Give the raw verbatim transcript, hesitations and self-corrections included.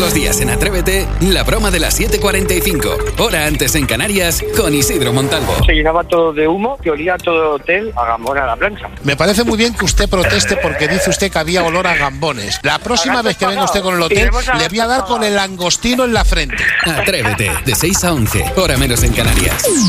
los días en Atrévete, la broma de las siete cuarenta y cinco, hora antes en Canarias, con Isidro Montalvo. Se llenaba todo de humo, que olía todo el hotel a Gambón a la plancha. Me parece muy bien que usted proteste porque dice usted que había olor a gambones. La próxima vez que venga usted con el hotel, le voy a dar con el langostino en la frente. Atrévete, de seis a once, hora menos en Canarias.